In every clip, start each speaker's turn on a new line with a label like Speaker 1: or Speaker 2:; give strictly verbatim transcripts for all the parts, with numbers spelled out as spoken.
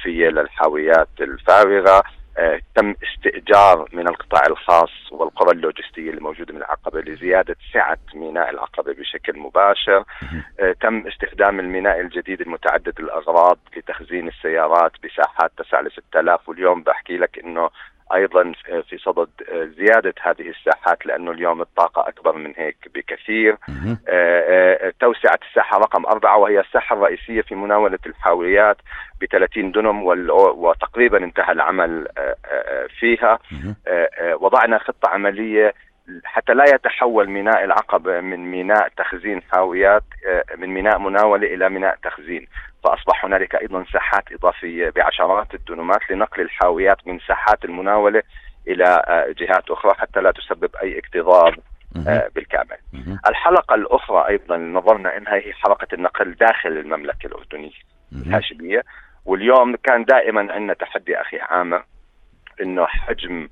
Speaker 1: إضافية للحاويات الفارغة. آه، تم استئجار من القطاع الخاص والقرى اللوجستية الموجودة من العقبة لزيادة سعة ميناء العقبة بشكل مباشر. آه، تم استخدام الميناء الجديد المتعدد الأغراض لتخزين السيارات بساحات تسع ل ستة آلاف، واليوم بحكي لك إنه أيضا في صدد زيادة هذه الساحات لأنه اليوم الطاقة أكبر من هيك بكثير. توسعة الساحة رقم أربعة وهي الساحة الرئيسية في مناولة الحاويات بثلاثين دنم وتقريبا انتهى العمل فيها. وضعنا خطة عملية حتى لا يتحول ميناء العقبة من ميناء تخزين حاويات من ميناء مناولة إلى ميناء تخزين، فأصبح هنالك أيضا ساحات إضافية بعشرات الدنومات لنقل الحاويات من ساحات المناولة إلى جهات أخرى حتى لا تسبب أي اكتظاظ بالكامل. الحلقة الأخرى أيضا نظرنا إنها هي حلقة النقل داخل المملكة الأردنية الهاشمية، واليوم كان دائما عندنا تحدي أخي عامر إنه حجم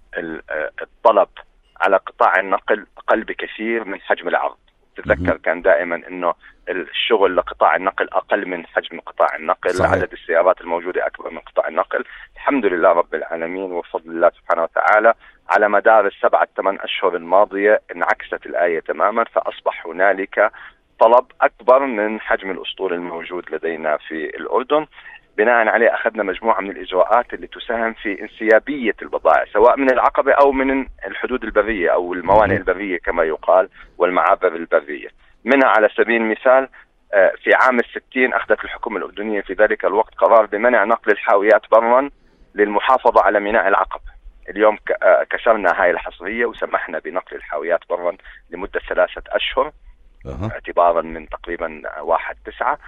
Speaker 1: الطلب على قطاع النقل أقل بكثير من حجم العرض. تتذكر كان دائما إنه الشغل لقطاع النقل أقل من حجم قطاع النقل. صحيح. عدد السيارات الموجودة أكبر من قطاع النقل. الحمد لله رب العالمين وفضل الله سبحانه وتعالى على مدار السبعة ثمان أشهر الماضية انعكست الآية تماما، فأصبح هنالك طلب أكبر من حجم الأسطول الموجود لدينا في الأردن. بناء عليه أخذنا مجموعة من الإجراءات اللي تساهم في انسيابية البضائع سواء من العقبة أو من الحدود البرية أو الموانئ البرية كما يقال والمعابر البرية. منها على سبيل المثال في عام الستين أخذت الحكومة الأردنية في ذلك الوقت قرار بمنع نقل الحاويات برا للمحافظة على ميناء العقبة. اليوم كسرنا هاي الحصرية وسمحنا بنقل الحاويات برا لمدة ثلاثة أشهر أه. اعتبارا من تقريبا واحد تسعة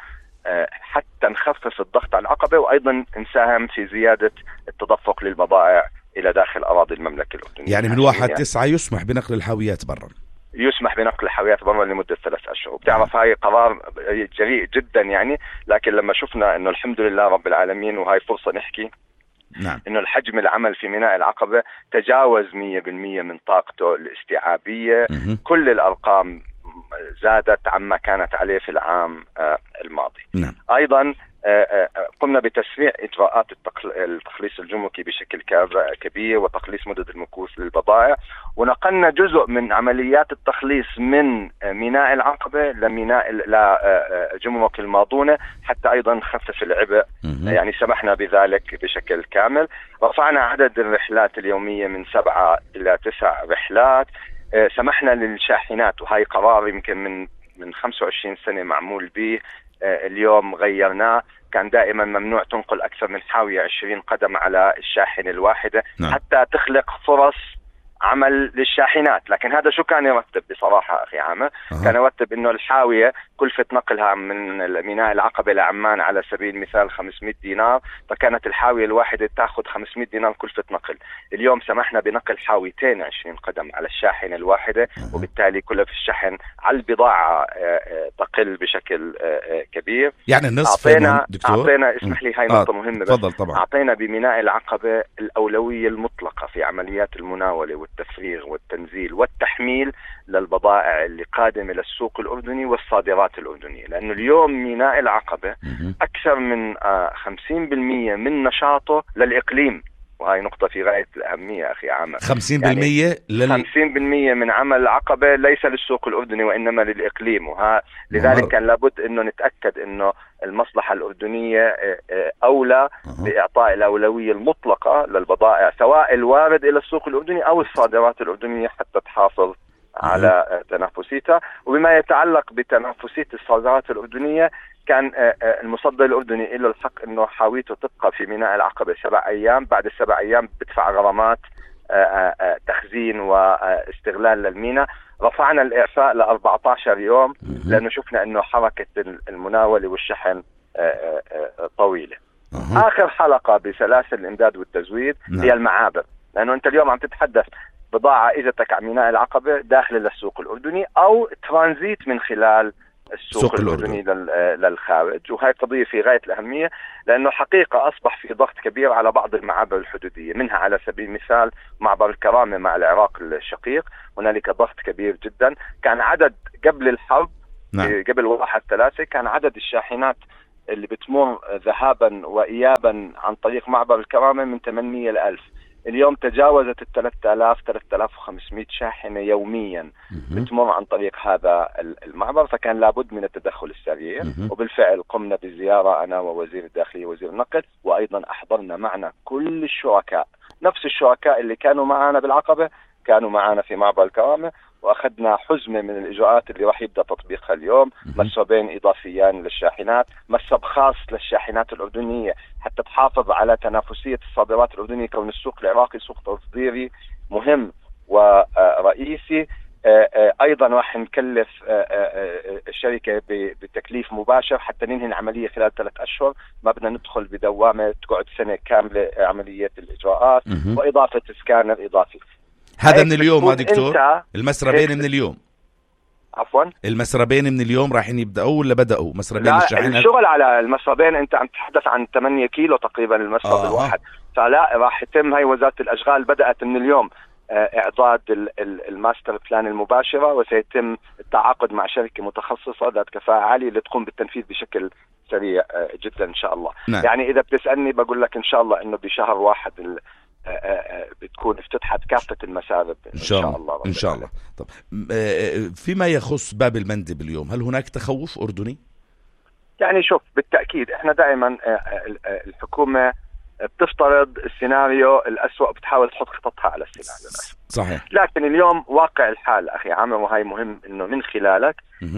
Speaker 1: حتى نخفف الضغط على العقبة وأيضا نساهم في زيادة التدفق للبضائع إلى داخل أراضي المملكة الأردنية.
Speaker 2: يعني من واحد تسعة يسمح بنقل الحاويات برا
Speaker 1: يسمح بنقل الحاويات برا لمدة ثلاث أشهر. وبتعرف هاي قرار جريء جدا يعني، لكن لما شفنا إنه الحمد لله رب العالمين وهاي فرصة نحكي نعم. إنه الحجم العمل في ميناء العقبة تجاوز مية بالمية من طاقته الاستيعابية. م- كل الأرقام زادت عما كانت عليه في العام الماضي. نعم. أيضا قمنا بتسريع إجراءات التخليص الجمركي بشكل كبير وتقليص مدد المكوث للبضائع، ونقلنا جزء من عمليات التخليص من ميناء العقبة لميناء لجمرك الماضونة حتى أيضا نخفف العبء. يعني سمحنا بذلك بشكل كامل. رفعنا عدد الرحلات اليومية من سبعة إلى تسع رحلات. سمحنا للشاحنات وهي قرار يمكن من من خمسة وعشرين سنة معمول به، اليوم غيرناه. كان دائما ممنوع تنقل أكثر من حاوية عشرين قدم على الشاحنة الواحدة. نعم. حتى تخلق فرص عمل للشاحنات. لكن هذا شو كان يرتب بصراحة أخي عامر؟ أه. كان يرتب إنه الحاوية كلفة نقلها من ميناء العقبة لعمان على سبيل المثال خمسمائة دينار، فكانت الحاوية الواحدة تأخذ خمسمائة دينار كلفة نقل. اليوم سمحنا بنقل حاويتين عشرين قدم على الشاحنة الواحدة. أه. وبالتالي كلفة الشحن على البضاعة تقل بشكل كبير.
Speaker 2: يعني النصف.
Speaker 1: أعطينا أعطينا اسمح لي هاي نقطة
Speaker 2: آه.
Speaker 1: مهمة بس.
Speaker 2: تفضل طبعا.
Speaker 1: أعطينا بميناء العقبة الأولوية المطلقة في عمليات المناولة والتفريغ والتنزيل والتحميل للبضائع اللي قادمة للسوق الأردني والصادرات الأردنية، لأنه اليوم ميناء العقبة أكثر من خمسين بالمئة من نشاطه للإقليم، وهي نقطة في غاية الأهمية أخي عامر.
Speaker 2: خمسين بالمئة يعني لل...
Speaker 1: خمسين بالمئة من عمل العقبة ليس للسوق الأردني وإنما للإقليم، وها لذلك كان لابد إنه نتأكد إنه المصلحة الأردنية أولى بإعطاء الأولوية المطلقة للبضائع سواء الوارد إلى السوق الأردني أو الصادرات الأردنية حتى تحافظ على تنافسيتها. وبما يتعلق بتنافسية الصادرات الأردنية كان المصدر الأردني له الحق إنه حاويته تبقى في ميناء العقبة سبع أيام، بعد السبع أيام بدفع غرامات تخزين واستغلال للميناء. رفعنا الإعفاء ل أربعة عشر يوم لأنه شفنا إنه حركة المناولة والشحن طويلة. آخر حلقة بسلاسل الإمداد والتزويد هي المعابر، لأنه أنت اليوم عم تتحدث بضاعة إجتك على ميناء العقبة داخل للسوق الأردني أو ترانزيت من خلال السوق الأردني للخارج، وهي قضية في غاية الأهمية لأنه حقيقة أصبح في ضغط كبير على بعض المعابر الحدودية، منها على سبيل المثال معبر الكرامة مع العراق الشقيق هنالك ضغط كبير جدا. كان عدد قبل الحرب نعم. قبل واحد ثلاثة كان عدد الشاحنات اللي بتمر ذهابا وإيابا عن طريق معبر الكرامة من ثمانمئة لألف. اليوم تجاوزت ال ثلاثة آلاف ثلاثة آلاف وخمسمئة شاحنة يوميا بتمر عن طريق هذا المعبر، فكان لابد من التدخل السريع. وبالفعل قمنا بزيارة أنا ووزير الداخلية ووزير النقل، وأيضا أحضرنا معنا كل الشركاء، نفس الشركاء اللي كانوا معنا بالعقبة كانوا معنا في معبر الكرامة، وأخذنا حزمة من الإجراءات اللي راح يبدأ تطبيقها اليوم. مسربين إضافيان للشاحنات، مسرب خاص للشاحنات الأردنية حتى تحافظ على تنافسية الصادرات الأردنية، كون السوق العراقي سوق تصديري مهم ورئيسي. أيضا راح نكلف الشركة بتكليف مباشر حتى ننهي العملية خلال ثلاث أشهر، ما بدنا ندخل بدوامة تقعد سنة كاملة عملية الإجراءات. وإضافة سكانر إضافي.
Speaker 2: هذا من اليوم يا دكتور؟ المسربين من اليوم؟
Speaker 1: عفوا
Speaker 2: المسربين من اليوم رايحين يبدأوا ولا بدأوا مسربين الشاحنات؟
Speaker 1: الشغل على المسربين انت عم تتحدث عن ثمانية كيلو تقريبا المسرب آه. الواحد، فلا راح يتم. هاي وزارة الأشغال بدأت من اليوم إعداد الماستر بلان المباشرة، وسيتم التعاقد مع شركة متخصصة ذات كفاءة عالية لتقوم بالتنفيذ بشكل سريع جدا إن شاء الله. نعم. يعني إذا بتسألني بقول لك إن شاء الله إنه بشهر واحد بتكون افتتحت كافة المسارب إن شاء الله. إن شاء الله,
Speaker 2: إن شاء الله. طب فيما يخص باب المندب اليوم، هل هناك تخوف أردني؟
Speaker 1: يعني شوف، بالتأكيد إحنا دائما الحكومة بتفترض السيناريو الأسوأ، بتحاول تحط خططها على السيناريو الأسوأ.
Speaker 2: صحيح.
Speaker 1: لكن اليوم واقع الحال أخي عامر، وهي مهم إنه من خلالك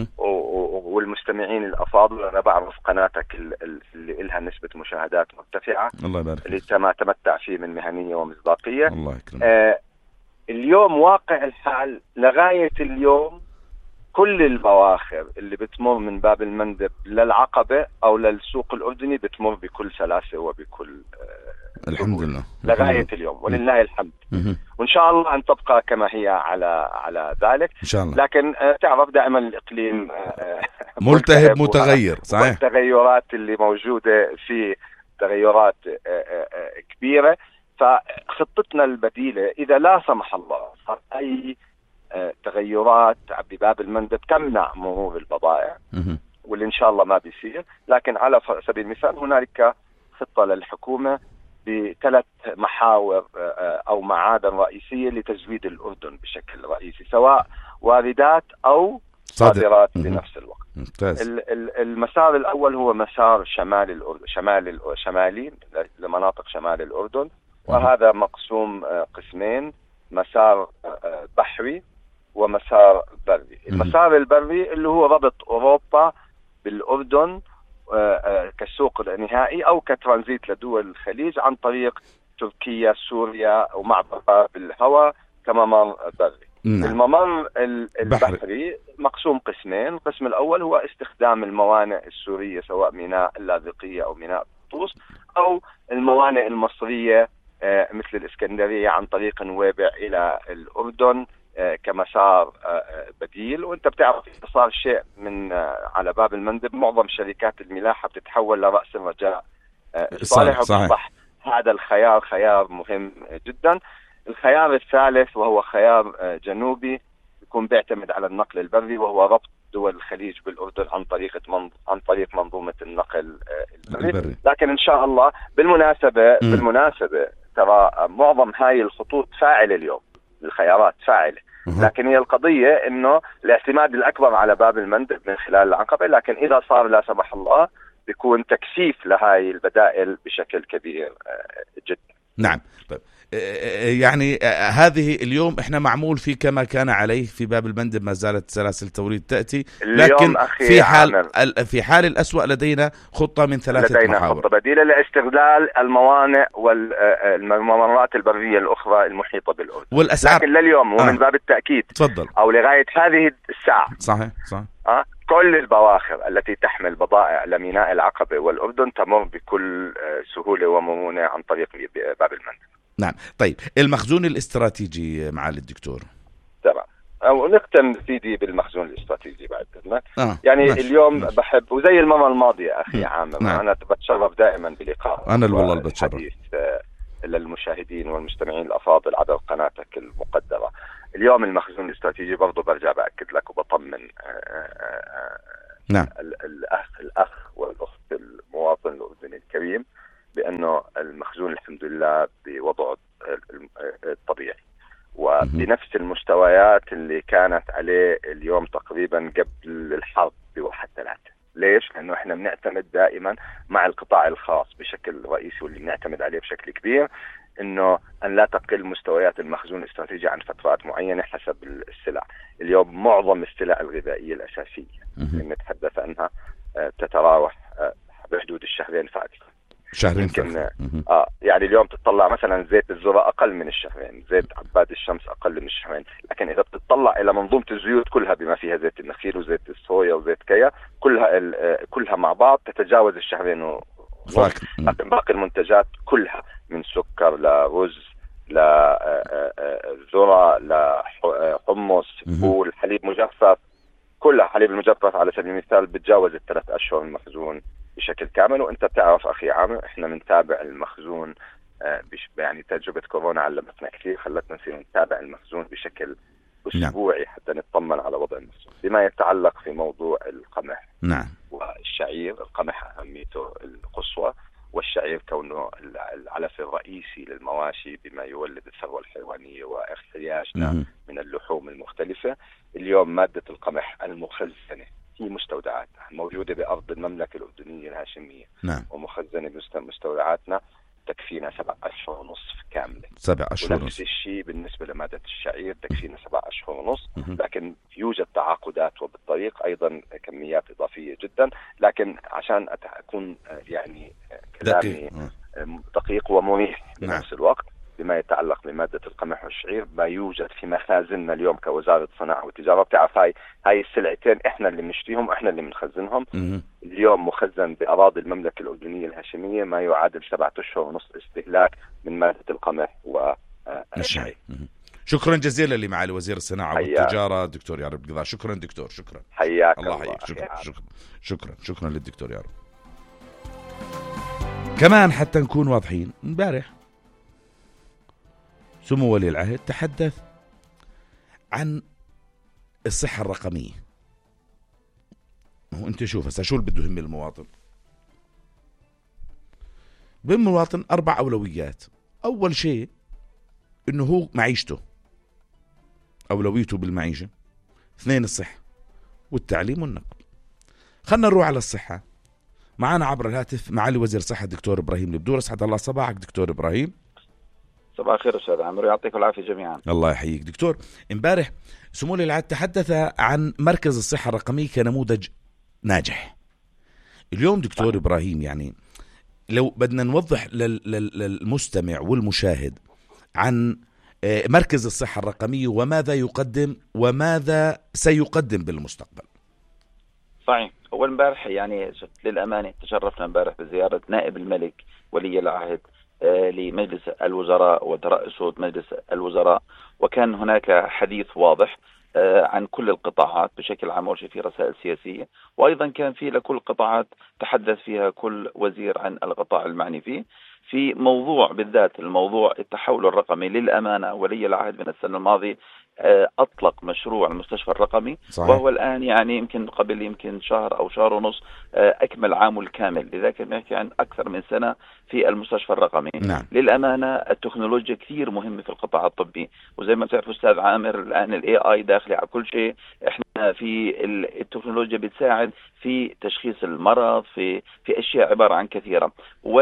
Speaker 1: والمستمعين الأفاضل، أنا بعرف قناتك اللي لها نسبة مشاهدات مرتفعة،
Speaker 2: الله يبارك،
Speaker 1: اللي ما تمتع فيه من مهنية ومصداقية.
Speaker 2: الله يكرمك.
Speaker 1: آه اليوم واقع الحال لغاية اليوم كل البواخر اللي بتمر من باب المندب للعقبة أو للسوق الأردني بتمر بكل سلاسة وبكل آه
Speaker 2: الحمد لله
Speaker 1: لغاية اليوم، ولله الحمد. وإن شاء الله أن تبقى كما هي على على ذلك
Speaker 2: إن شاء الله.
Speaker 1: لكن آه تعرف دائما الإقليم آه
Speaker 2: ملتهب متغير، صحيح.
Speaker 1: التغيرات اللي موجودة في تغيرات آه آه كبيرة، فخطتنا البديلة إذا لا سمح الله صار أي آه تغيرات بباب المندب تمنع مرور البضائع، واللي إن شاء الله ما بيصير. لكن على سبيل المثال هنالك خطة للحكومة بثلاث محاور أو معادن رئيسية لتزويد الأردن بشكل رئيسي، سواء واردات أو صادرات بنفس الوقت.
Speaker 2: ممتاز.
Speaker 1: المسار الأول هو مسار شمال الأردن، شمال شمالي لمناطق شمال الأردن، وهذا مقسوم قسمين، مسار بحري ومسار بري. المسار البري اللي هو ربط أوروبا بالأردن كسوق النهائي أو كترانزيت لدول الخليج عن طريق تركيا، سوريا، ومعبر بالهواء كممر بري.
Speaker 2: نعم.
Speaker 1: الممر البحري مقسوم قسمين، القسم الأول هو استخدام الموانئ السورية سواء ميناء اللاذقية أو ميناء طوس أو الموانئ المصرية مثل الإسكندرية عن طريق نويبع إلى الأردن كمسار بديل. وانت بتعرف صار شيء من على باب المندب، معظم شركات الملاحة بتتحول لرأس الرجاء صالح، وبصبح هذا الخيار خيار مهم جدا. الخيار الثالث وهو خيار جنوبي يكون بيعتمد على النقل البري، وهو ربط دول الخليج بالأردن عن طريق عن طريق منظومة النقل البري. لكن إن شاء الله بالمناسبة م. بالمناسبة ترى معظم هاي الخطوط فاعلة اليوم، الخيارات فاعلة، لكن هي القضية إنه الاعتماد الأكبر على باب المندب من خلال العقبة، لكن إذا صار لا سمح الله بيكون تكثيف لهاي البدائل بشكل كبير جدا.
Speaker 2: نعم. طيب يعني هذه اليوم احنا معمول في كما كان عليه في باب المندب، ما زالت سلاسل توريد تأتي، لكن في حال في حال الأسوأ لدينا خطة من ثلاثة
Speaker 1: لدينا
Speaker 2: محاور.
Speaker 1: خطة بديلة لاستغلال الموانئ والممرات البرية الأخرى المحيطة بالأردن.
Speaker 2: والأسعار
Speaker 1: لكن لليوم ومن آه. باب التأكيد
Speaker 2: تفضل.
Speaker 1: أو لغاية هذه الساعة
Speaker 2: صحيح صح
Speaker 1: أه؟ كل البواخر التي تحمل بضائع لميناء العقبة والأردن تمر بكل سهولة ومرونة عن طريق باب المندب.
Speaker 2: نعم. طيب المخزون الاستراتيجي معالي الدكتور.
Speaker 1: تمام. أو نختم سيدي بالمخزون الاستراتيجي بعد إذنك.
Speaker 2: آه.
Speaker 1: يعني
Speaker 2: ماشي.
Speaker 1: اليوم
Speaker 2: ماشي.
Speaker 1: بحب وزي المرة الماضية أخي عامر.
Speaker 2: نعم.
Speaker 1: أنا بتشرف دائما بلقاء
Speaker 2: أنا والله بتشرف
Speaker 1: للمشاهدين والمستمعين الأفاضل عبر قناتك المقدرة. اليوم المخزون الاستراتيجي برضو برجع بأكد لك وبطمن
Speaker 2: نعم.
Speaker 1: الأخ الأخ والأخت المواطن الأردني الكريم بأنه المخزون الحمد لله بوضعه الطبيعي وبنفس المستويات اللي كانت عليه اليوم تقريبا قبل الحرب بواحد ثلاثة. ليش؟ لأنه إحنا بنعتمد دائما مع القطاع الخاص بشكل رئيسي واللي بنعتمد عليه بشكل كبير إنه أن لا تقل مستويات المخزون الاستراتيجي عن فترات معينة حسب السلع. اليوم معظم السلع الغذائية الأساسية اللي نتحدث عنها تتراوح بحدود الشهرين فأكثر.
Speaker 2: شهرين
Speaker 1: يمكن اه يعني اليوم تطلع مثلا زيت الذرة اقل من الشهرين، زيت عباد الشمس اقل من الشهرين، لكن اذا بتطلع الى منظومه الزيوت كلها بما فيها زيت النخيل وزيت الصويا وزيت كيا كلها كلها مع بعض تتجاوز الشهرين ونص. لكن باقي المنتجات كلها من سكر لرز لذرة لحمص فول حليب مجفف، كلها حليب المجفف على سبيل المثال بتجاوز الثلاث اشهر المخزون بشكل كامل. وانت بتعرف اخي عامر احنا بنتابع المخزون آه يعني تجربة كورونا علمتنا كثير، خلتنا نصير نتابع المخزون بشكل اسبوعي حتى نطمن على وضع المخزون. بما يتعلق في موضوع القمح
Speaker 2: نعم
Speaker 1: والشعير، القمح اهميته القصوى والشعير كونه العلف الرئيسي للمواشي بما يولد الثروة الحيوانية واحتياجنا من اللحوم المختلفة. اليوم مادة القمح المخزنة في مستودعاتنا موجودة بأرض المملكة الأردنية الهاشمية
Speaker 2: نعم.
Speaker 1: ومخزنة بمستودعاتنا تكفينا سبع أشهر ونصف كاملة.
Speaker 2: سبع أشهر ونصف.
Speaker 1: ونفس الشيء بالنسبة لمادة الشعير تكفينا سبع أشهر ونصف، لكن يوجد تعاقدات وبالطريق أيضا كميات إضافية جدا. لكن عشان أكون يعني كلامي دقيق ومريح بنفس الوقت بما يتعلق بمادة القمح والشعير ما يوجد في مخازننا اليوم كوزارة صناعة وتجارة. بتعرف هاي هاي السلعتين احنا اللي بنشتريهم احنا اللي بنخزنهم. اليوم مخزن بأراضي المملكة الأردنية الهاشمية ما يعادل سبعة أشهر ونص استهلاك من مادة القمح والشعير.
Speaker 2: شكرا جزيلا لمعالي وزير الصناعة والتجارة دكتور يارب قضاء. شكرا دكتور. شكرا
Speaker 1: حياك
Speaker 2: الله يحييك. شكرا شكرا شكرا شكرا للدكتور يارب. كمان حتى نكون واضحين، امبارح سمو ولي العهد تحدث عن الصحة الرقمية. وانت شوف هسه شو اللي بده يهم المواطن. بالمواطن أربع أولويات. أول شيء إنه هو معيشته، أولويته بالمعيشة. اثنين الصحة والتعليم والنقل. خلنا نروح على الصحة. معنا عبر الهاتف معالي وزير الصحة الدكتور إبراهيم البدور. أسعد الله صباحك دكتور إبراهيم.
Speaker 3: صباح الخير أستاذ عمرو، يعطيكم العافية جميعا.
Speaker 2: الله يحييك دكتور. امبارح سمو ولي العهد تحدث عن مركز الصحة الرقمي كنموذج ناجح. اليوم دكتور إبراهيم يعني لو بدنا نوضح للمستمع والمشاهد عن مركز الصحة الرقمي وماذا يقدم وماذا سيقدم بالمستقبل.
Speaker 3: صحيح. أول امبارح يعني للأمانة تشرفنا امبارح بزيارة نائب الملك ولي العهد لمجلس الوزراء وترأسه مجلس الوزراء، وكان هناك حديث واضح عن كل القطاعات بشكل عام في رسائل سياسية، وأيضا كان في لكل القطاعات تحدث فيها كل وزير عن القطاع المعني فيه. في موضوع بالذات الموضوع التحول الرقمي للأمانة ولي العهد من السنة الماضية أطلق مشروع المستشفى الرقمي. صحيح. وهو الآن يعني يمكن قبل يمكن شهر أو شهر ونص أكمل عامه الكامل، لذلك بنحكي عن أكثر من سنة في المستشفى الرقمي.
Speaker 2: نعم.
Speaker 3: للأمانة التكنولوجيا كثير مهمة في القطاع الطبي، وزي ما تعرف أستاذ عامر الآن ال إيه آي داخل على كل شيء. إحنا في التكنولوجيا بتساعد في تشخيص المرض في في أشياء عبارة عن كثيرة،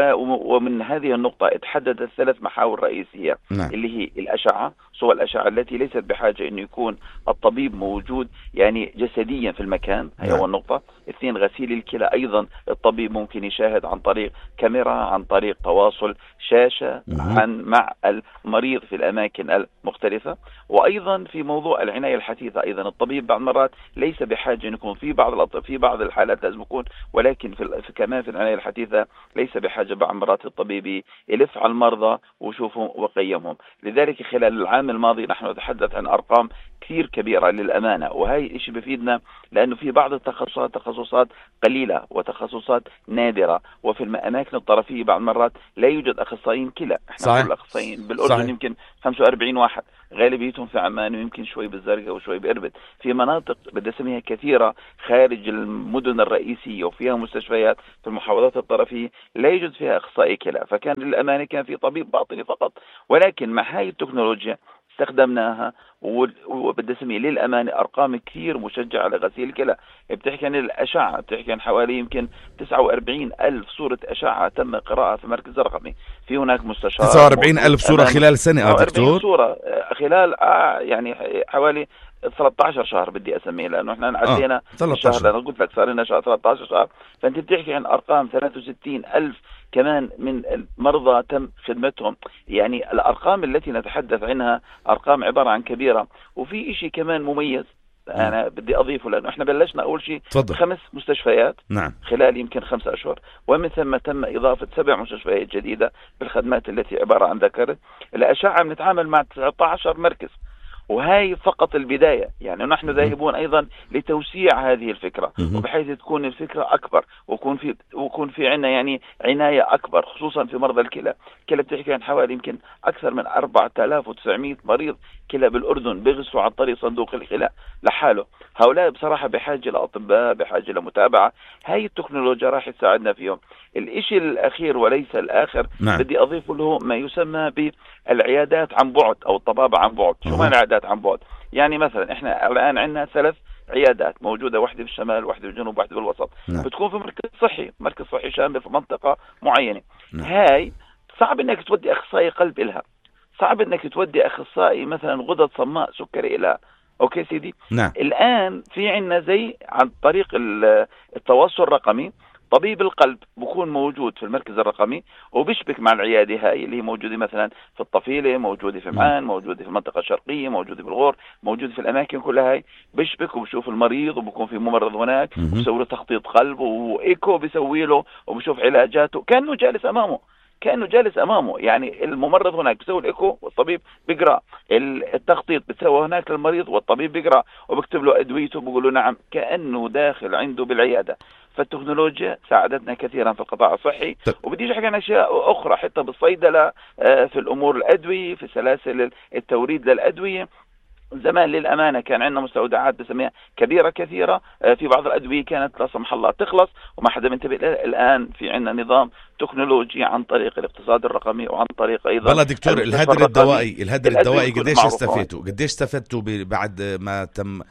Speaker 3: ومن هذه النقطة اتحددت ثلاث محاور رئيسية.
Speaker 2: نعم.
Speaker 3: اللي هي الأشعة، صور الأشعة التي ليست بحاجة إنه يكون الطبيب موجود يعني جسديا في المكان، هي أول نقطة. اثنين غسيل الكلى، أيضا الطبيب ممكن يشاهد عن طريق كاميرا، عن طريق تواصل شاشة عن مع المريض في الأماكن المختلفة. وأيضا في موضوع العناية الحديثة، أيضا الطبيب بعض المرات ليس بحاجة أن يكون في بعض في بعض الحالات لازم يكون، ولكن في كمان في العناية الحديثة ليس بحاجة بعض مرات الطبيب يلف على المرضى ويشوفهم وقيمهم. لذلك خلال العام الماضي نحن نتحدث عن أرقام كثير كبيرة للأمانة، وهي إشي بفيدنا لأنه في بعض التخصصات تخصصات قليلة وتخصصات نادرة، وفي الأماكن الطرفية بعض المرات لا يوجد أخصائيين كلى. إحنا
Speaker 2: صحيح.
Speaker 3: كل أخصائيين بالأردن صحيح. يمكن خمسة وأربعين واحد، غالبيتهم في عمان ويمكن شوي بالزرقاء وشوي بإربد. في مناطق بدي أسميها كثيرة خارج المدن الرئيسية وفيها مستشفيات في المحافظات الطرفية لا يوجد فيها أخصائي كلى، فكان للأمانة كان في طبيب باطني فقط. ولكن مع هاي التكنولوجيا استخدمناها وبدي اسميه للأمانة أرقام كثير مشجعة لغسيل الكلى. بتحكي عن الأشعة، بتحكي عن حوالي يمكن تسعة وأربعين ألف صورة أشعة تم قراءة في المركز الرقمي. في هناك مستشار
Speaker 2: تسعة وأربعين ألف صورة خلال سنة آه دكتور؟
Speaker 3: صورة خلال آه يعني حوالي ثلاثة عشر شهر بدي أسميه، لأنه إحنا عدينا
Speaker 2: آه.
Speaker 3: الشهر، أنا قلت لك صار لنا شهر ثلاثة عشر شهر. فأنت بتحكي عن أرقام ثلاثة وستين ألف كمان من المرضى تم خدمتهم. يعني الأرقام التي نتحدث عنها أرقام عبارة عن كبيرة. وفي إشي كمان مميز أنا بدي أضيفه، لأنه إحنا بلشنا أول شيء خمس مستشفيات
Speaker 2: نعم.
Speaker 3: خلال يمكن خمسة أشهر، ومن ثم تم إضافة سبع مستشفيات جديدة بالخدمات التي عبارة عن ذكرت. الأشعة بنتعامل مع تسعة عشر مركز، وهي فقط البداية. يعني نحن ذاهبون أيضا لتوسيع هذه الفكرة، وبحيث تكون الفكرة أكبر ويكون في ويكون في عنا يعني عناية أكبر، خصوصا في مرضى الكلى. الكلى بتحكي عن حوالي يمكن أكثر من أربعة آلاف وتسعمائة مريض كلى بالأردن بيغسلوا عن طريق صندوق الكلى لحاله. هؤلاء بصراحة بحاجة لأطباء، بحاجة لمتابعة. هاي التكنولوجيا راح تساعدنا فيهم. الإشي الأخير وليس الآخر نعم. بدي أضيف له ما يسمى بالعيادات عن بعد أو الطبابة عن بعد. شو معنى العيادات عن بعد؟ يعني مثلا إحنا الآن عندنا ثلاث عيادات موجودة، واحدة في الشمال، واحدة في الجنوب، واحدة في الوسط. نعم. بتكون في مركز صحي، مركز صحي شامل في منطقة معينة. نعم. هاي صعب إنك تودي أخصائي قلب إلها، صعب إنك تودي أخصائي مثلا غدد صماء سكري إلها. أوكي سيدي.
Speaker 2: نعم.
Speaker 3: الآن في عنا زي عن طريق التواصل الرقمي، طبيب القلب بكون موجود في المركز الرقمي وبيشبك مع العيادة هاي اللي هي موجودة مثلا في الطفيلة، موجودة في معان، موجودة في المنطقة الشرقية، موجودة في الغور، موجودة في الأماكن كلها هاي. بيشبك وبشوف المريض وبكون في ممرض هناك وبسوي له تخطيط قلب وإيكو بيسوي له وبشوف علاجاته كأنه جالس أمامه، كأنه جالس أمامه. يعني الممرض هناك بيسوي الإيكو والطبيب بيقرأ، التخطيط بيسوي هناك للمريض والطبيب بيقرأ وبكتب له أدويته بيقول له نعم، كأنه داخل عنده بالعيادة. فالتكنولوجيا ساعدتنا كثيرا في القطاع الصحي. وبديش أحكي عن أشياء أخرى حتى بالصيدلة، في الأمور الأدوية، في سلاسل التوريد للأدوية. زمان للأمانة كان عندنا مستودعات بسميها كبيرة كثيرة، في بعض الأدوية كانت لا سمح الله تخلص وما حدا منتبه. الآن في عندنا نظام تكنولوجي عن طريق الاقتصاد الرقمي وعن طريق أيضا
Speaker 2: والله دكتور الهدر الدوائي الهدر الدوائي قديش استفدتوا قديش استفدتوا بعد ما تم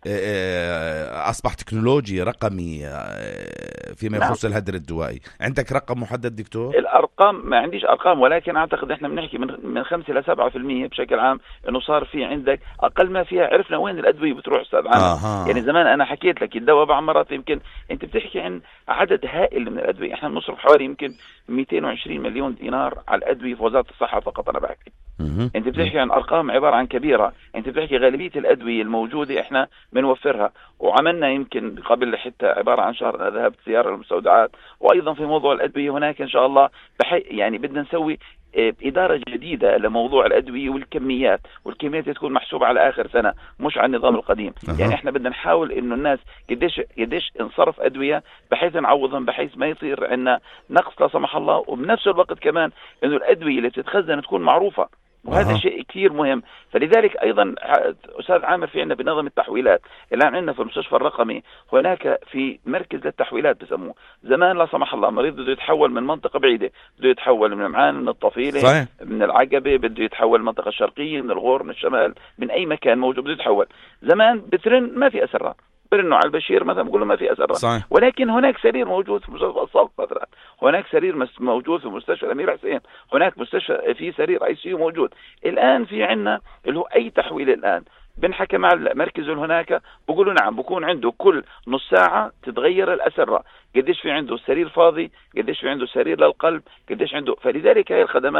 Speaker 2: أصبح تكنولوجي رقمي فيما يخص نعم. الهدر الدوائي؟ عندك رقم محدد دكتور؟
Speaker 3: الأرقام ما عنديش أرقام، ولكن أعتقد إحنا بنحكي من من خمسة إلى سبعة في المية بشكل عام إنه صار في عندك أقل ما فيها عرفنا وين الأدوية بتروح أستاذ عامر. آه. يعني زمان أنا حكيت لك الدواء بعض مرات يمكن أنت بتحكي عن عدد هائل من الأدوية. إحنا بنصرف حوالي يمكن مئتين وعشرين مليون دينار على الأدوية في وزارة الصحة فقط. أنا بحكي مه. أنت بتحكي عن أرقام عبارة عن كبيرة. أنت بتحكي غالبية الأدوية الموجودة إحنا بنوفرها. وعملنا يمكن قبل حتى عبارة عن شهر ذهبت زيارة للمستودعات، وأيضا في موضوع الأدوية هناك إن شاء الله بحي يعني بدنا نسوي إدارة جديدة لموضوع الأدوية والكميات، والكميات تكون محسوبة على آخر سنة مش على النظام القديم. أه. يعني إحنا بدنا نحاول إنه الناس قديش قديش انصرف أدوية بحيث نعوضهم، بحيث ما يصير عندنا نقص لا سمح الله، وبنفس الوقت كمان إنه الأدوية اللي بتتخزن تكون معروفة، وهذا أه. شيء كثير مهم. فلذلك أيضا أستاذ عامر في عندنا بنظام التحويلات الآن عندنا في المستشفى الرقمي هناك في مركز للتحويلات بسموه. زمان لا سمح الله مريض بده يتحول من منطقة بعيدة، بده يتحول من معان، من الطفيلة، صحيح. من العقبة، بده يتحول المنطقة الشرقية، من الغور، من الشمال، من أي مكان موجود بده يتحول. زمان بترن ما في أسرة، برنوا على البشير مثلا بقول له ما في أسرة، صحيح. ولكن هناك سرير موجود في مستشفى الصف مثلا، هناك سرير موجود في مستشفى الأمير حسين، هناك مستشفى في سرير اي سي يو موجود. الآن في عنا اللي هو أي تحويل الآن بنحكي مع المركز هناك بقولوا نعم بكون عنده كل نص ساعة تتغير الأسرة، قديش في عنده سرير فاضي، قديش في عنده سرير للقلب، قديش عنده. فلذلك هاي الخدمات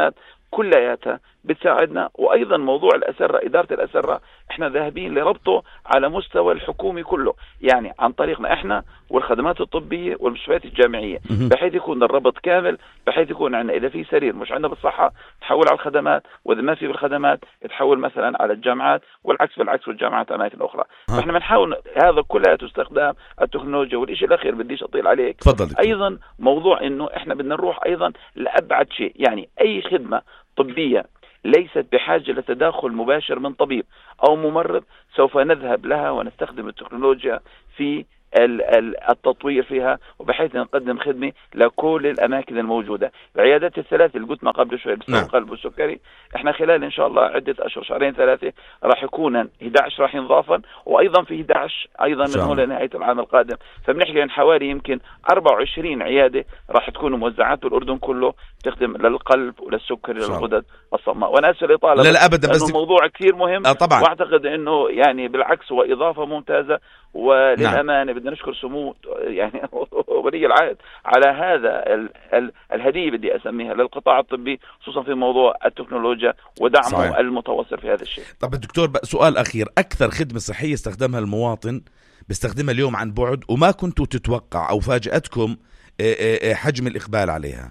Speaker 3: كلياتها بتساعدنا. وأيضا موضوع الأسرة، إدارة الأسرة إحنا ذاهبين لربطه على مستوى الحكومي كله، يعني عن طريقنا إحنا والخدمات الطبية والمستشفيات الجامعية، بحيث يكون الربط كامل، بحيث يكون عندنا إذا في سرير مش عندنا بالصحة تحول على الخدمات، وإذا ما في بالخدمات تحول مثلا على الجامعات، والعكس بالعكس والجامعات أماكن أخرى. فإحنا بنحاول هذا كله استخدام التكنولوجيا. والإشي الأخير بديش أطيل عليك،
Speaker 2: فضل.
Speaker 3: أيضا موضوع إنه إحنا بدنا نروح أيضا لأبعد شيء، يعني أي خدمة طبية ليست بحاجة لتداخل مباشر من طبيب أو ممرض سوف نذهب لها ونستخدم التكنولوجيا في التطوير فيها، وبحيث نقدم خدمة لكل الأماكن الموجودة. العيادات الثلاث اللي قلت ما قبل شوي بسبب القلب والسكري، احنا خلال إن شاء الله عدة أشهر شهرين ثلاثة راح يكون إحدى عشر راح ينضافا، وأيضا في إحدى عشر أيضا من هون لنهاية العام القادم. فبنحكي عن حوالي يمكن أربعة وعشرين عيادة راح تكون موزعات بالأردن كله تخدم للقلب وللسكري للغدد الصماء. وأنا أسف الإطالة،
Speaker 2: لا لا أبدا،
Speaker 3: بس موضوع كثير مهم.
Speaker 2: آه طبعا.
Speaker 3: وأعتقد إنه يعني بالعكس هو إضافة ممتازة. وللأمانة نعم. بدنا نشكر سمو يعني ولي العهد على هذا ال ال الهدية بدي أسميها للقطاع الطبي، خصوصا في موضوع التكنولوجيا ودعمه صحيح. المتواصل في هذا الشيء.
Speaker 2: طب الدكتور سؤال أخير، أكثر خدمة صحية استخدمها المواطن بيستخدمها اليوم عن بعد وما كنتوا تتوقع أو فاجأتكم حجم الإقبال عليها؟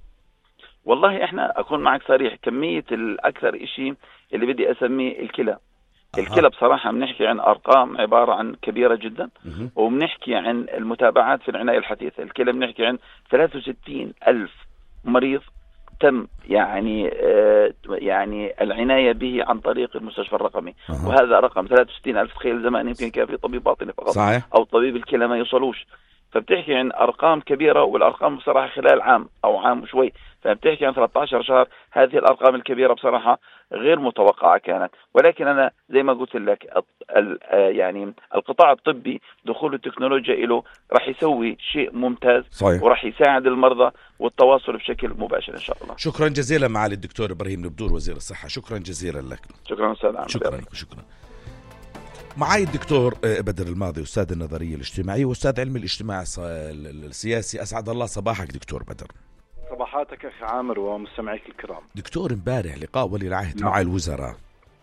Speaker 3: والله إحنا أكون معك صريح، كمية الأكثر إشي اللي بدي أسميه الكلى. الكلى بصراحة بنحكي عن أرقام عبارة عن كبيرة جدا، وبنحكي عن المتابعات في العناية الحديثة. الكلى بنحكي عن ثلاثة وستين ألف مريض تم يعني آه يعني العناية به عن طريق المستشفى الرقمي. أه. وهذا رقم ثلاثة وستين ألف، تخيل زمان يمكن كان في طبيب باطني فقط صحيح. أو طبيب الكلى ما يوصلوش. فبتحكي عن أرقام كبيرة، والأرقام بصراحة خلال عام أو عام وشوي، فبتحكي عن ثلاثة عشر شهر. هذه الأرقام الكبيرة بصراحة غير متوقعة كانت. ولكن أنا زي ما قلت لك يعني القطاع الطبي دخول التكنولوجيا له راح يسوي شيء ممتاز صحيح. وراح يساعد المرضى والتواصل بشكل مباشر إن شاء الله.
Speaker 2: شكرا جزيلا معالي الدكتور إبراهيم البدور وزير الصحة، شكرا جزيلا لك.
Speaker 3: شكرا أستاذ عامر.
Speaker 2: شكرا لك. شكرا. معي الدكتور بدر الماضي، أستاذ النظرية الاجتماعية وأستاذ علم الاجتماع السياسي. أسعد الله صباحك دكتور بدر.
Speaker 4: صباحاتك أخي عامر ومستمعيك الكرام.
Speaker 2: دكتور، امبارح لقاء ولي العهد نعم. مع الوزراء.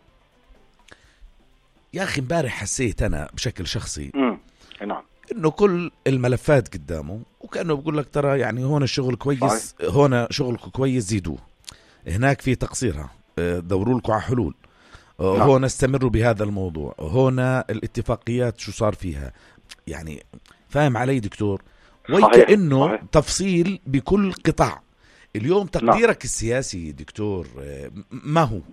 Speaker 2: يا أخي امبارح حسيت أنا بشكل شخصي
Speaker 4: امم نعم
Speaker 2: إنه كل الملفات قدامه، وكأنه بقول لك ترى يعني هون الشغل كويس، هون شغلكم كويس زيدوه، هناك في تقصيرها دوروا لكم على حلول، نعم. هون استمروا بهذا الموضوع، هون الاتفاقيات شو صار فيها. يعني فاهم علي دكتور؟ وكأنه صحيح. تفصيل بكل قطاع. اليوم تقديرك نعم. السياسي دكتور ما هو؟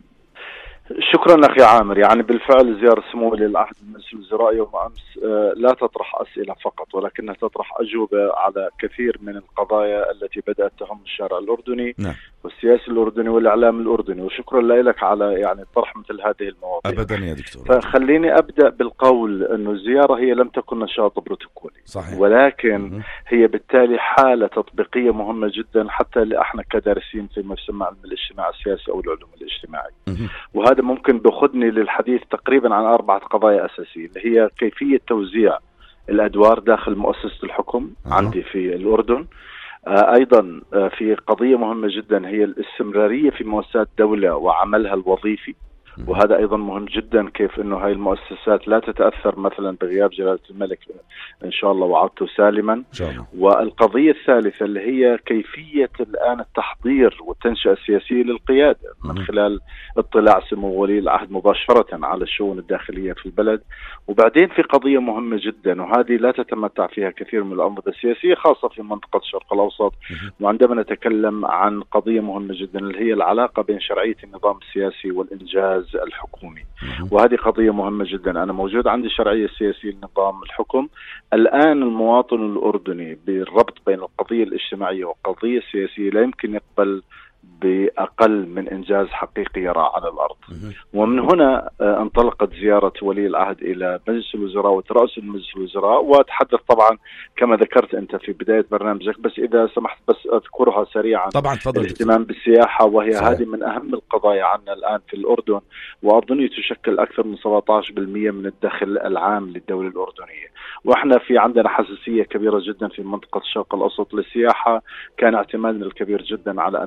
Speaker 4: شكرا أخي عامر. يعني بالفعل زيارة سمو ولي العهد مجلس الوزراء يوم أمس لا تطرح أسئلة فقط، ولكنها تطرح أجوبة على كثير من القضايا التي بدأت تهم الشارع الأردني نعم. والسياسي الأردني والإعلام الأردني. وشكرا لك على يعني طرح مثل هذه المواضيع.
Speaker 2: أبدا يا دكتور.
Speaker 4: فخليني أبدأ بالقول أنه الزيارة هي لم تكن نشاط بروتوكولي صحيح. ولكن م- هي بالتالي حالة تطبيقية مهمة جدا حتى لإحنا كدارسين في ما يسمى علم الاجتماع السياسي أو العلوم الاجتماعية. م- وهذا ممكن بأخذني للحديث تقريبا عن أربعة قضايا أساسية، اللي هي كيفية توزيع الأدوار داخل مؤسسة الحكم أه. عندي في الأردن. آه أيضا آه في قضية مهمة جدا هي الاستمرارية في مؤسسات الدولة وعملها الوظيفي، وهذا أيضا مهم جدا، كيف أنه هاي المؤسسات لا تتأثر مثلا بغياب جلالة الملك إن شاء الله وعودته سالما. والقضية الثالثة اللي هي كيفية الآن التحضير والتنشئة السياسية للقيادة من خلال اطلاع سمو ولي العهد مباشرة على الشؤون الداخلية في البلد. وبعدين في قضية مهمة جدا وهذه لا تتمتع فيها كثير من الأنظمة السياسية خاصة في منطقة الشرق الأوسط، وعندما نتكلم عن قضية مهمة جدا اللي هي العلاقة بين شرعية النظام السياسي والإنجاز الحكومي. وهذه قضية مهمة جدا. أنا موجود عندي شرعية سياسية لنظام الحكم. الآن المواطن الأردني بالربط بين القضية الاجتماعية والقضية السياسية لا يمكن يقبل بأقل من إنجاز حقيقي يرى على الأرض. ومن هنا انطلقت زيارة ولي العهد إلى مجلس الوزراء وترأس مجلس الوزراء. وأتحدث طبعا كما ذكرت أنت في بداية برنامجك، بس إذا سمحت بس أذكرها سريعا.
Speaker 2: طبعا تفضل.
Speaker 4: الاهتمام بالسياحة، وهي صحيح. هذه من أهم القضايا عندنا الآن في الأردن، وأظن تشكل أكثر من سبعة عشر بالمئة من الدخل العام للدولة الأردنية. وإحنا في عندنا حساسية كبيرة جدا في منطقة الشرق الأوسط للسياحة. كان اعتمادنا الكبير جدا على أمريكا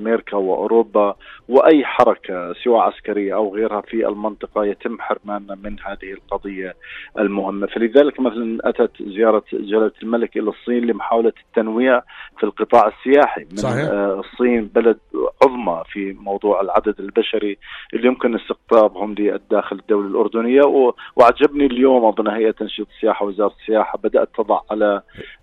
Speaker 4: وأوروبا وأي حركة سواء عسكرية أو غيرها في المنطقة يتم حرماننا من هذه القضية المهمة. فلذلك مثلا أتت زيارة جلالة الملك إلى الصين لمحاولة التنويع في القطاع السياحي من صحيح. الصين بلد عظمى في موضوع العدد البشري اللي يمكن استقطابهم للداخل الدولة الأردنية. وعجبني اليوم أظن هيئة تنشيط السياحة وزارة السياحة بدأت تضع على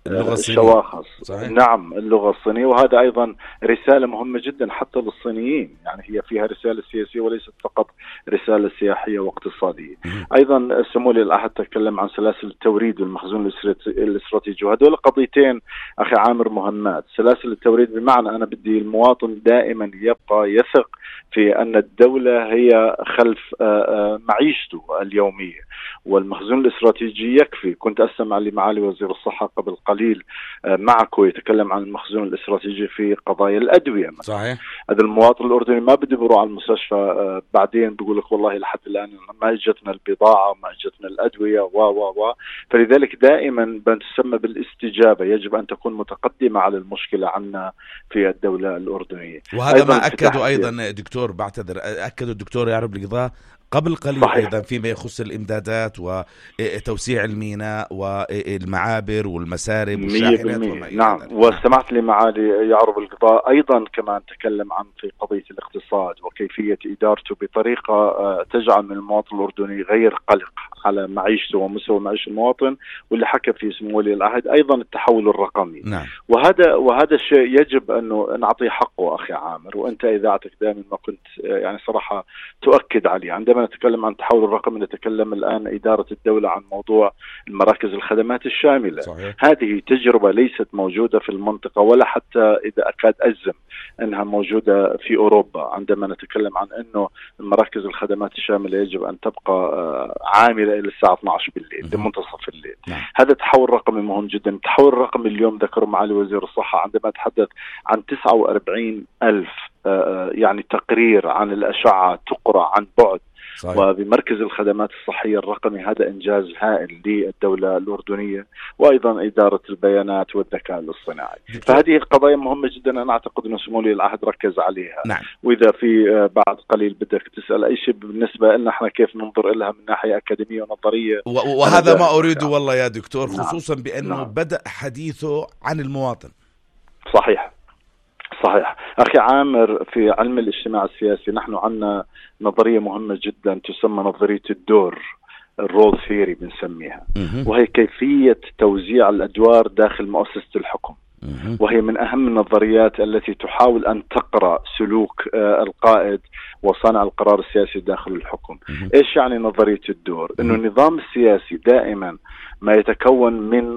Speaker 4: الشواخص صحيح. نعم اللغة الصينية، وهذا أيضا رسالة مهمة جدا حتى للصينيين، يعني هي فيها رسالة سياسية وليست فقط رسالة سياحية واقتصادية. أيضا سمو ولي العهد تكلم عن سلاسل التوريد والمخزون الاستراتيجي، وهذول قضيتين أخي عامر مهمات. سلاسل التوريد بمعنى أنا بدي المواطن دائما يبقى يثق في أن الدولة هي خلف معيشته اليومية، والمخزون الاستراتيجي يكفي. كنت أستمع لمعالي وزير الصحة قبل قليل معكم يتكلم عن المخزون الاستراتيجي في قضايا الأدوية صحيح. هذا المواطن الأردني ما بده يروح على المستشفى بعدين بيقول لك والله لحد الآن ما اجتنا البضاعة ما اجتنا الأدوية و و و فلذلك دائما بتسمى بالاستجابة يجب أن تكون متقدمة على المشكلة عنا في الدولة الأردنية.
Speaker 2: وهذا ما أكدوا أيضا دكتور بعتذر أكدوا الدكتور يعرب القضاء قبل قليل صحيح. أيضا فيما يخص الإمدادات وتوسيع الميناء والمعابر والمسارب والشاحنات.
Speaker 4: نعم واستمعت لمعالي يعرب القضاء أيضا كمان تكلم عن في قضية الاقتصاد وكيفية إدارته بطريقة تجعل من المواطن الأردني غير قلق على معيشته ومستوى معيشة المواطن، واللي حكى فيه سمو ولي العهد أيضا التحول الرقمي. نعم. وهذا وهذا الشيء يجب أنه نعطيه حقه أخي عامر، وأنت إذاعتك دائما ما كنت يعني صراحة تؤكد عليه. عندما نتكلم عن التحول الرقمي نتكلم الآن إدارة الدولة عن موضوع المراكز الخدمات الشاملة صحيح. هذه تجربة ليست موجودة في المنطقة ولا حتى إذا أكاد أجزم أنها موجودة في أوروبا. عندما نتكلم عن أنه مراكز الخدمات الشاملة يجب أن تبقى عاملة إلى الساعة اثني عشر بالليل لمنتصف الليل. نعم. هذا تحول رقمي مهم جدا. التحول الرقمي اليوم ذكر معالي وزير الصحة عندما تحدث عن تسعة وأربعين ألف يعني تقرير عن الأشعة تقرأ عن بعد صحيح. وبمركز الخدمات الصحية الرقمي هذا إنجاز هائل للدولة الأردنية، وأيضا إدارة البيانات والذكاء الاصطناعي. فهذه القضايا مهمة جدا أنا أعتقد أن سمو ولي العهد ركز عليها. نعم. وإذا في بعد قليل بدك تسأل أي شيء بالنسبة لنا احنا كيف ننظر لها من ناحية أكاديمية ونظرية،
Speaker 2: وهذا ما أريده والله يا دكتور، خصوصا بأنه نعم. بدأ حديثه عن المواطن.
Speaker 4: صحيح صحيح أخي عامر. في علم الاجتماع السياسي نحن عندنا نظرية مهمة جدا تسمى نظرية الدور، الرول ثيوري بنسميها، وهي كيفية توزيع الأدوار داخل مؤسسة الحكم، وهي من أهم النظريات التي تحاول أن تقرأ سلوك القائد وصانع القرار السياسي داخل الحكم. إيش يعني نظرية الدور؟ إنه النظام السياسي دائما ما يتكون من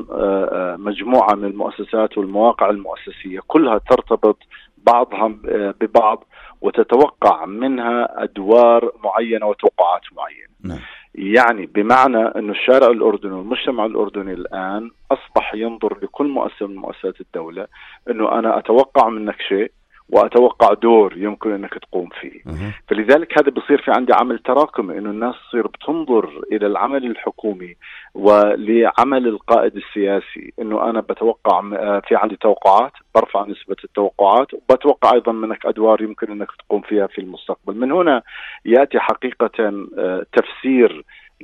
Speaker 4: مجموعة من المؤسسات والمواقع المؤسسية كلها ترتبط بعضها ببعض وتتوقع منها أدوار معينة وتوقعات معينة. نعم. يعني بمعنى أن الشارع الأردني والمجتمع الأردني الآن أصبح ينظر لكل مؤسسة من مؤسسات الدولة أنه أنا أتوقع منك شيء وأتوقع دور يمكن أنك تقوم فيه. أه. فلذلك هذا بصير في عندي عمل تراكمي أنه الناس تصير بتنظر إلى العمل الحكومي ولعمل القائد السياسي أنه أنا بتوقع في عندي توقعات برفع نسبة التوقعات وبتوقع أيضا منك أدوار يمكن أنك تقوم فيها في المستقبل. من هنا يأتي حقيقة تفسير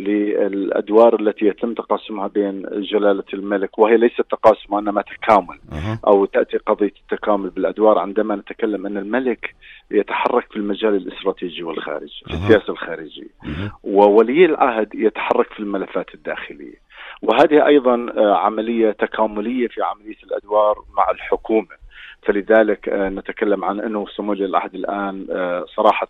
Speaker 4: للأدوار التي يتم تقاسمها بين جلالة الملك، وهي ليست تقاسم وإنما تكامل أو تأتي قضية التكامل بالأدوار عندما نتكلم أن الملك يتحرك في المجال الاستراتيجي والخارجي في السياسة الخارجية، وولي العهد يتحرك في الملفات الداخلية، وهذه أيضا عملية تكاملية في عملية الأدوار مع الحكومة. فلذلك نتكلم عن أنه سمو ولي العهد الآن صراحة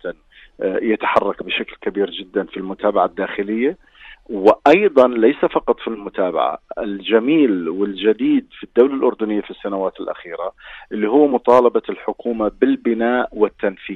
Speaker 4: يتحرك بشكل كبير جدا في المتابعة الداخلية، وأيضا ليس فقط في المتابعة. الجميل والجديد في الدولة الأردنية في السنوات الأخيرة اللي هو مطالبة الحكومة بالبناء والتنفيذ،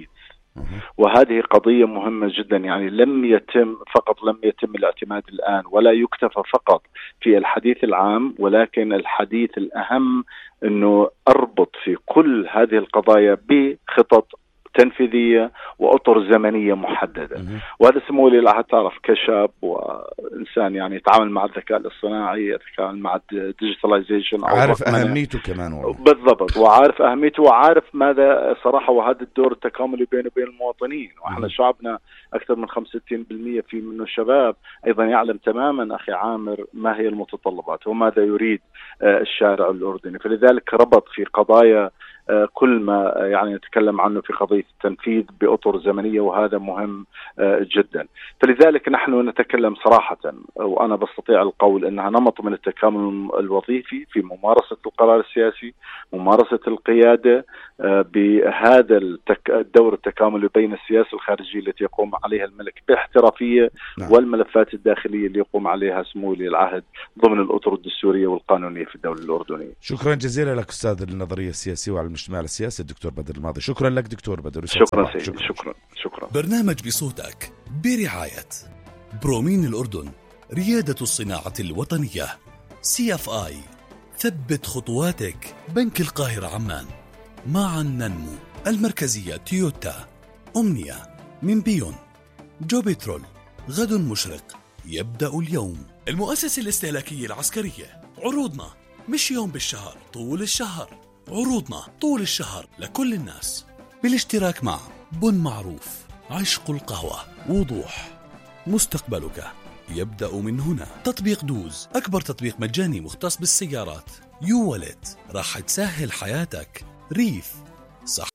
Speaker 4: وهذه قضية مهمة جدا. يعني لم يتم فقط لم يتم الاعتماد الآن ولا يكتفى فقط في الحديث العام، ولكن الحديث الأهم أنه أربط في كل هذه القضايا بخطط تنفيذية تنفيذية وأطر زمنية محددة. وهذا سمو ولي العهد تعرف كشاب وإنسان يعني يتعامل مع الذكاء الاصطناعي، يتعامل مع الديجيتاليزيشن،
Speaker 2: عارف أهميته كمان والله.
Speaker 4: بالضبط، وعارف أهميته وعارف ماذا صراحة، وهذا الدور التكاملي بينه وبين المواطنين. وإحنا شعبنا أكثر من خمسة وستين بالمئة في منه الشباب أيضا يعلم تماما أخي عامر ما هي المتطلبات وماذا يريد الشارع الأردني. فلذلك ربط في قضايا كل ما يعني نتكلم عنه في قضية التنفيذ بأطر زمنية، وهذا مهم جدا. فلذلك نحن نتكلم صراحة، وأنا بستطيع القول أنها نمط من التكامل الوظيفي في ممارسة القرار السياسي، ممارسة القيادة بهذا الدور التكاملي بين السياسة الخارجية التي يقوم عليها الملك باحترافية، نعم. والملفات الداخلية اللي يقوم عليها سمو ولي العهد ضمن الأطر الدستورية والقانونية في الدولة الأردنية.
Speaker 2: شكرا جزيلا لك أستاذ النظرية السياسية وعلى الاجتماع السياسي الدكتور بدر الماضي. شكرا لك دكتور بدر.
Speaker 4: شكرا سيدي. شكرا. شكرا شكرا.
Speaker 5: برنامج بصوتك برعاية برومين الأردن، ريادة الصناعة الوطنية، سي اف آي، ثبت خطواتك، بنك القاهرة عمان، معا ننمو، المركزية تويوتا، أمنية، من بيون، جو بترول، غد مشرق، يبدأ اليوم، المؤسسة الاستهلاكية العسكرية. عروضنا مش يوم بالشهر، طول الشهر. عروضنا طول الشهر لكل الناس، بالاشتراك مع بن معروف، عشق القهوة، وضوح، مستقبلك يبدأ من هنا. تطبيق دوز، أكبر تطبيق مجاني مختص بالسيارات. يو والت، راح تسهل حياتك. ريف، صح.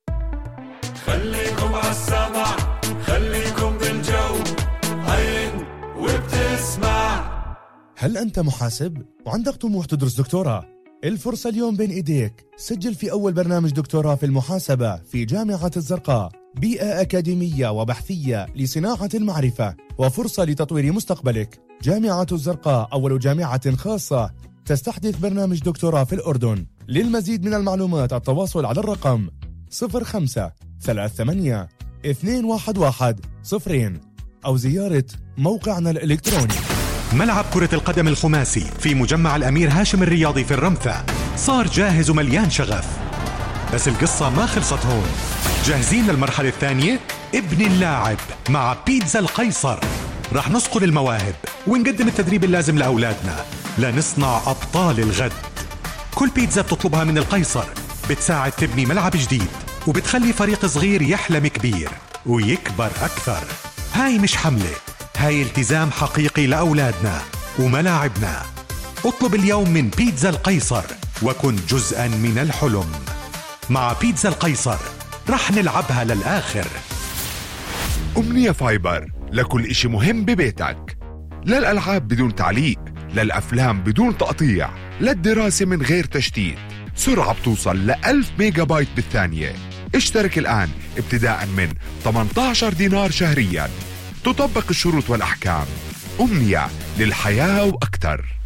Speaker 6: خليكم عالسمع، خليكم بالجو، عين وبتسمع.
Speaker 7: هل أنت محاسب وعندك طموح تدرس دكتوراه؟ الفرصة اليوم بين إيديك. سجل في أول برنامج دكتوراه في المحاسبة في جامعة الزرقاء، بيئة أكاديمية وبحثية لصناعة المعرفة وفرصة لتطوير مستقبلك. جامعة الزرقاء أول جامعة خاصة تستحدث برنامج دكتوراه في الأردن. للمزيد من المعلومات التواصل على الرقم صفر خمسة ثلاثة ثمانية اثنين واحد واحد صفرين أو زيارة موقعنا الإلكتروني.
Speaker 8: ملعب كرة القدم الخماسي في مجمع الأمير هاشم الرياضي في الرمثة صار جاهز ومليان شغف، بس القصة ما خلصت هون. جاهزين للمرحلة الثانية؟ ابن اللاعب مع بيتزا القيصر. رح نصقل المواهب ونقدم التدريب اللازم لأولادنا لنصنع أبطال الغد. كل بيتزا بتطلبها من القيصر بتساعد تبني ملعب جديد، وبتخلي فريق صغير يحلم كبير ويكبر أكثر. هاي مش حملة، هاي التزام حقيقي لأولادنا وملاعبنا. اطلب اليوم من بيتزا القيصر وكن جزءا من الحلم. مع بيتزا القيصر رح نلعبها للآخر.
Speaker 9: أمنية فايبر، لكل إشي مهم ببيتك، للألعاب بدون تعليق، للأفلام بدون تقطيع، للدراسة من غير تشتيت. سرعة بتوصل لألف ميجا بايت بالثانية. اشترك الآن ابتداء من ثمانية عشر دينار شهريا. تطبق الشروط والأحكام. أمنية، للحياة وأكثر.